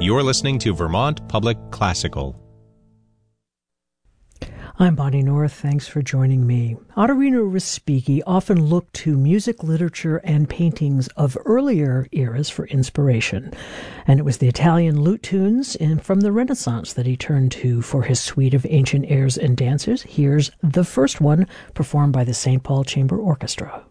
you're listening to Vermont Public Classical. I'm Bonnie North. Thanks for joining me. Ottorino Respighi often looked to music, literature, and paintings of earlier eras for inspiration. And it was the Italian lute tunes from the Renaissance that he turned to for his suite of ancient airs and dances. Here's the first one, performed by the St. Paul Chamber Orchestra.